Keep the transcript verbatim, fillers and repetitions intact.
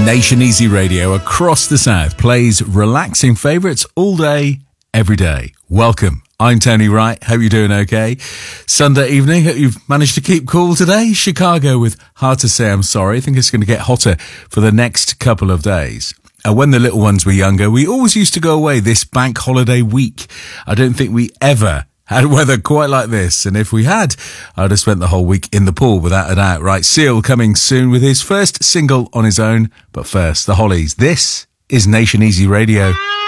Nation Easy Radio across the South plays relaxing favourites all day, every day. Welcome. I'm Tony Wright. Hope you're doing okay. Sunday evening. Hope you've managed to keep cool today. Chicago with Hard to Say I'm Sorry. I think it's going to get hotter for the next couple of days. And when the little ones were younger, we always used to go away this bank holiday week. I don't think we ever had weather quite like this. And if we had, I'd have spent the whole week in the pool without a doubt. Right, Seal coming soon with his first single on his own. But first, the Hollies. This is Nation Easy Radio.